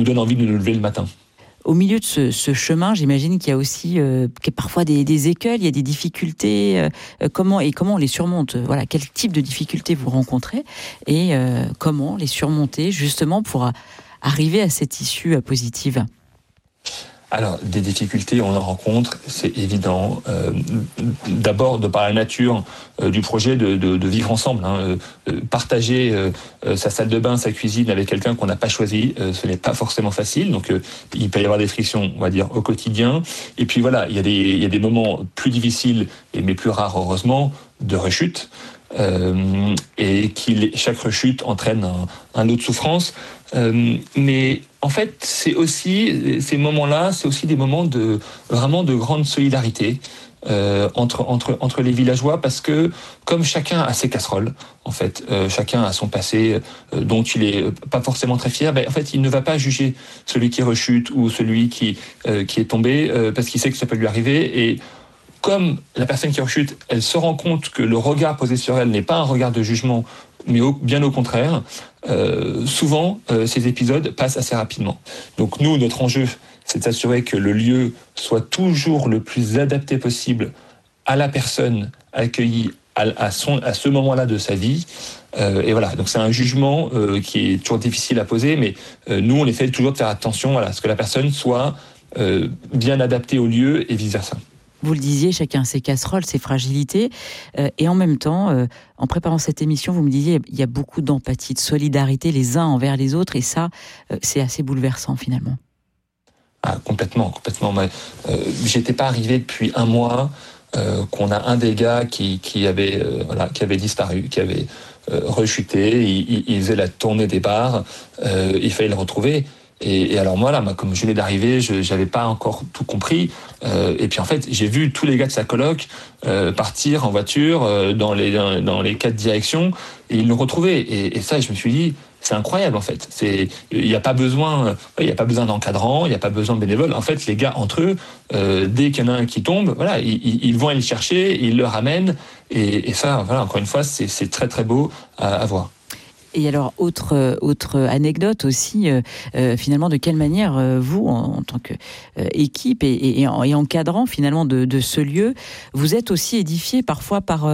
nous donne envie de nous lever le matin. Au milieu de ce chemin, j'imagine qu'il y a aussi parfois des écueils, il y a des difficultés. Comment on les surmonte ? Voilà, quel type de difficultés vous rencontrez et comment les surmonter justement pour arriver à cette issue positive ? Alors, des difficultés, on en rencontre, c'est évident. D'abord, de par la nature du projet, de vivre ensemble. Partager sa salle de bain, sa cuisine avec quelqu'un qu'on n'a pas choisi, ce n'est pas forcément facile. Donc, il peut y avoir des frictions, on va dire, au quotidien. Et puis voilà, il y a des moments plus difficiles, mais plus rares, heureusement, de rechute. Et chaque rechute entraîne un lot de souffrance. Mais en fait, c'est aussi ces moments-là, c'est aussi des moments vraiment de grande solidarité entre les villageois, parce que comme chacun a ses casseroles, en fait, chacun a son passé dont il est pas forcément très fier. En fait, il ne va pas juger celui qui rechute ou celui qui est tombé parce qu'il sait que ça peut lui arriver. Et comme la personne qui rechute, elle se rend compte que le regard posé sur elle n'est pas un regard de jugement, mais bien au contraire, souvent, ces épisodes passent assez rapidement. Donc nous, notre enjeu, c'est de s'assurer que le lieu soit toujours le plus adapté possible à la personne accueillie à ce moment-là de sa vie. Et voilà, donc c'est un jugement qui est toujours difficile à poser, mais nous, on essaie toujours de faire attention à ce que la personne soit bien adaptée au lieu et vice-versa. Vous le disiez, chacun ses casseroles, ses fragilités. Et en même temps, en préparant cette émission, vous me disiez, il y a beaucoup d'empathie, de solidarité les uns envers les autres. Et ça, c'est assez bouleversant finalement. Ah, complètement. J'étais pas arrivé depuis un mois qu'on a un des gars qui avait disparu, qui avait rechuté. Il faisait la tournée des bars. Il fallait le retrouver. Et alors moi, comme je venais d'arriver, je n'avais pas encore tout compris. Et puis en fait, j'ai vu tous les gars de sa coloc partir en voiture dans les 4 directions, et ils le retrouvaient. Et ça, je me suis dit, c'est incroyable en fait. Il n'y a pas besoin d'encadrant, il n'y a pas besoin de bénévoles. En fait, les gars entre eux, dès qu'il y en a un qui tombe, voilà, ils vont aller le chercher, ils le ramènent. Et ça, voilà, encore une fois, c'est très très beau à voir. Et alors, autre anecdote aussi, finalement, de quelle manière vous, en tant qu'équipe et encadrant finalement de ce lieu, vous êtes aussi édifié parfois par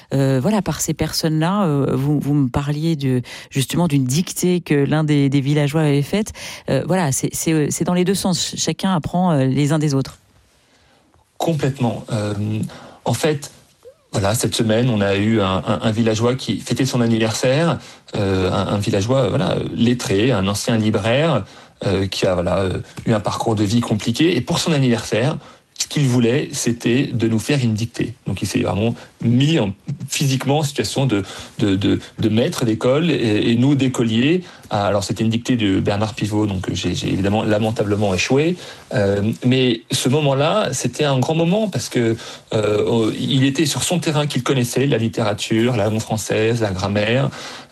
ces personnes-là. Vous me parliez justement d'une dictée que l'un des villageois avait faite. C'est dans les deux sens. Chacun apprend les uns des autres. Complètement. En fait, voilà, cette semaine, on a eu un villageois qui fêtait son anniversaire, un villageois lettré, un ancien libraire qui a eu un parcours de vie compliqué. Et pour son anniversaire, ce qu'il voulait, c'était de nous faire une dictée. Donc il s'est vraiment mis physiquement en situation de maître d'école et nous d'écoliers. Alors c'était une dictée de Bernard Pivot, donc j'ai évidemment lamentablement échoué. Mais ce moment-là, c'était un grand moment parce que il était sur son terrain qu'il connaissait, la littérature, la langue française, la grammaire.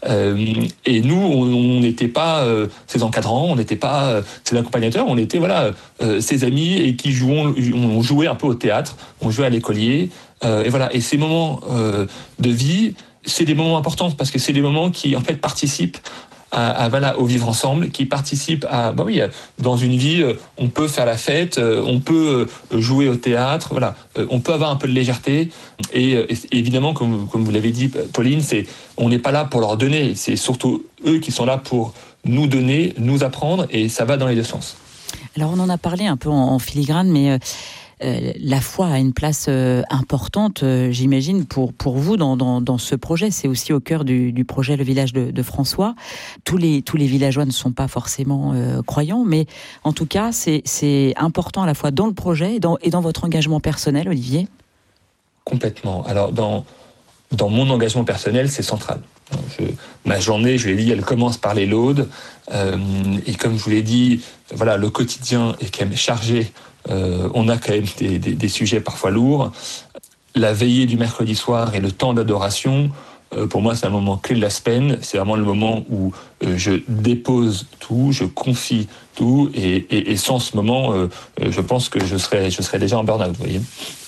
Et nous, on n'était pas ses encadrants, on n'était pas ses accompagnateurs, on était ses amis et qui on jouait un peu au théâtre, on jouait à l'écolier. Et ces moments de vie, c'est des moments importants parce que c'est des moments qui en fait participent au vivre ensemble, qui participent dans une vie, on peut faire la fête, on peut jouer au théâtre, on peut avoir un peu de légèreté. Et évidemment, comme vous l'avez dit, Pauline, on n'est pas là pour leur donner, c'est surtout eux qui sont là pour nous donner, nous apprendre, et ça va dans les deux sens. Alors on en a parlé un peu en filigrane, mais la foi a une place importante, j'imagine, pour vous dans ce projet. C'est aussi au cœur du projet Le Village de François. Tous les villageois ne sont pas forcément croyants, mais en tout cas, c'est important à la fois dans le projet et dans votre engagement personnel, Olivier. Complètement. Alors, dans mon engagement personnel, c'est central. Ma journée, je l'ai dit, elle commence par les laudes. Et comme je vous l'ai dit, le quotidien est quand même chargé. On a quand même des sujets parfois lourds. La veillée du mercredi soir et le temps d'adoration, pour moi, c'est un moment clé de la semaine. C'est vraiment le moment où je dépose tout, je confie tout. Et sans ce moment, je pense que je serais déjà en burn-out, vous voyez.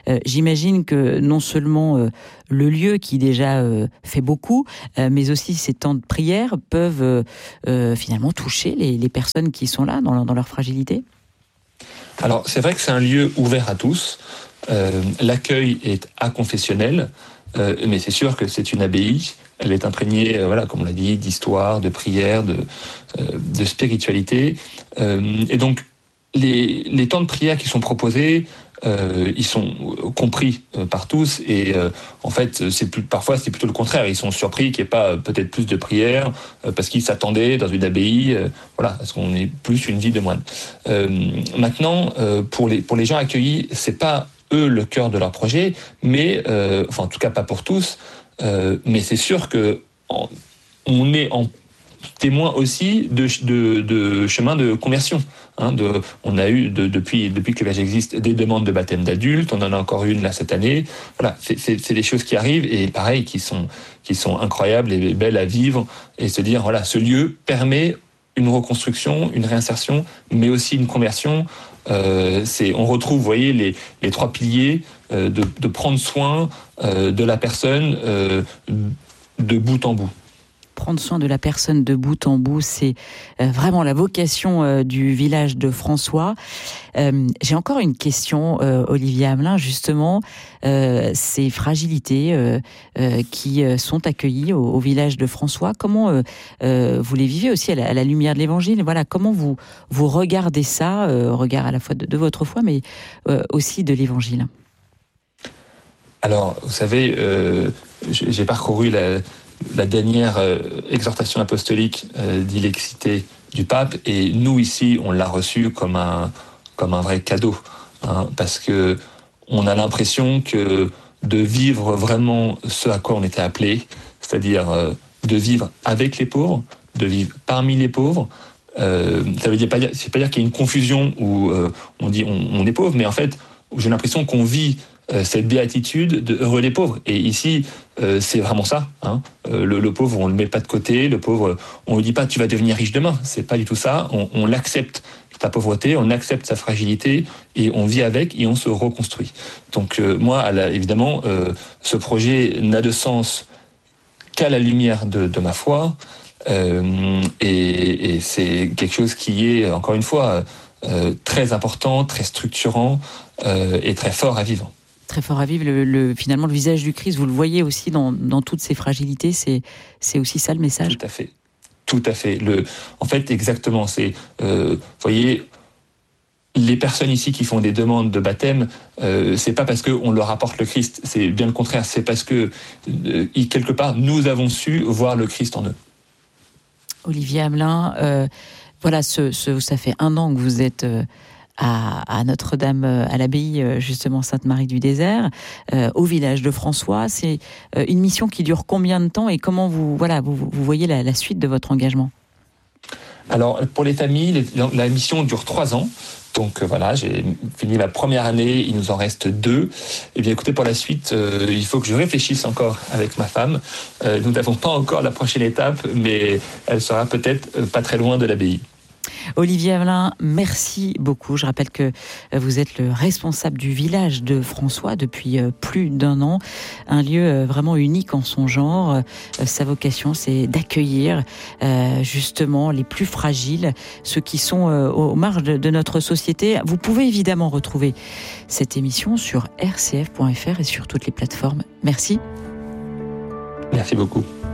J'imagine que non seulement le lieu qui déjà fait beaucoup, mais aussi ces temps de prière peuvent finalement toucher les personnes qui sont là dans leur fragilité. Alors, c'est vrai que c'est un lieu ouvert à tous. L'accueil est aconfessionnel, mais c'est sûr que c'est une abbaye. Elle est imprégnée, comme on l'a dit, d'histoire, de prière, de spiritualité. Et donc, les temps de prière qui sont proposés, ils sont compris par tous. Et en fait, parfois, c'est plutôt le contraire. Ils sont surpris qu'il n'y ait pas peut-être plus de prière, parce qu'ils s'attendaient dans une abbaye, parce qu'on est plus une vie de moine. Maintenant, pour les gens accueillis, c'est pas eux le cœur de leur projet, mais en tout cas pas pour tous. Mais c'est sûr que on est en témoin aussi de chemin de conversion. On a eu depuis que l'âge existe des demandes de baptême d'adultes. On en a encore une là cette année. Voilà, c'est des choses qui arrivent et pareil qui sont incroyables et belles à vivre et se dire ce lieu permet une reconstruction, une réinsertion, mais aussi une conversion. On retrouve, vous voyez, les trois piliers de prendre soin de la personne de bout en bout. Prendre soin de la personne de bout en bout, c'est vraiment la vocation du village de François. J'ai encore une question, Olivier Hamelin, justement, ces fragilités qui sont accueillies au village de François, comment vous les vivez aussi à la lumière de l'Évangile? Voilà, comment vous regardez ça, regard à la fois de votre foi, mais aussi de l'Évangile? Alors, vous savez, j'ai parcouru la dernière exhortation apostolique d'Ilexité du pape, et nous ici on l'a reçu comme un vrai cadeau, parce que on a l'impression que de vivre vraiment ce à quoi on était appelé, c'est-à-dire de vivre avec les pauvres, de vivre parmi les pauvres. Ça veut dire c'est pas dire qu'il y a une confusion où on dit on est pauvre, mais en fait j'ai l'impression qu'on vit cette béatitude de heureux les pauvres. Et ici, c'est vraiment ça. Le pauvre, on le met pas de côté. Le pauvre, on lui dit pas tu vas devenir riche demain. C'est pas du tout ça. On l'accepte, sa pauvreté, on accepte sa fragilité et on vit avec et on se reconstruit. Donc moi, évidemment, ce projet n'a de sens qu'à la lumière de ma foi. Et c'est quelque chose qui est, encore une fois, très important, très structurant et très fort à vivre. Très fort à vivre. Finalement, le visage du Christ, vous le voyez aussi dans toutes ses fragilités. C'est aussi ça le message. Tout à fait. En fait, exactement. Vous voyez, les personnes ici qui font des demandes de baptême, c'est pas parce qu'on leur apporte le Christ. C'est bien le contraire. C'est parce que quelque part, nous avons su voir le Christ en eux. Olivier Hamelin, ça fait 1 an que vous êtes à Notre-Dame, à l'abbaye justement Sainte-Marie-du-Désert, au village de François. C'est une mission qui dure combien de temps et comment vous voyez la suite de votre engagement? Alors pour les familles, la mission dure 3 ans. Donc j'ai fini ma première année, il nous en reste 2. Et bien écoutez, pour la suite, il faut que je réfléchisse encore avec ma femme. Nous n'avons pas encore la prochaine étape, mais elle sera peut-être pas très loin de l'abbaye. Olivier Hamelin, merci beaucoup. Je rappelle que vous êtes le responsable du village de François depuis plus d'1 an. Un lieu vraiment unique en son genre. Sa vocation, c'est d'accueillir justement les plus fragiles, ceux qui sont aux marges de notre société. Vous pouvez évidemment retrouver cette émission sur rcf.fr et sur toutes les plateformes. Merci. Merci beaucoup.